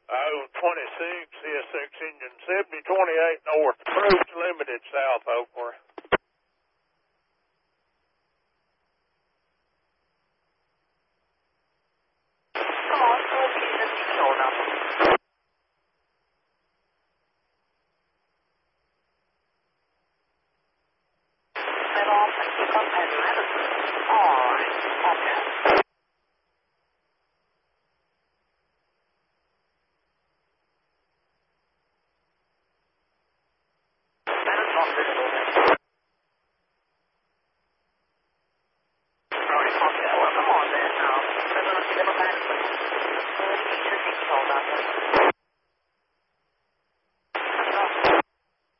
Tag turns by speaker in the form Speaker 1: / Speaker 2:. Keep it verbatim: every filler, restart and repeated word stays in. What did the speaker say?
Speaker 1: Oh, twenty-six, C S six engine, seventy twenty-eight north, approach limited south, Oakmore.
Speaker 2: Come on, fourteen is the show number. Set off and pick up at Madison. All right, okay.